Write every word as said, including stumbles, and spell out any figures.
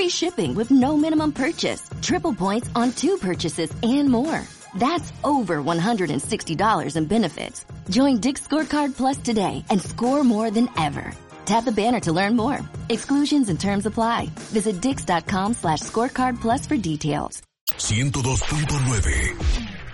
free shipping with no minimum purchase, triple points on two purchases, and more. That's over one hundred sixty dollars in benefits. Join Dick's Scorecard Plus today and score more than ever. Tap the banner to learn more. Exclusions and terms apply. Visit dix.com slash scorecard plus for details. ciento dos punto nueve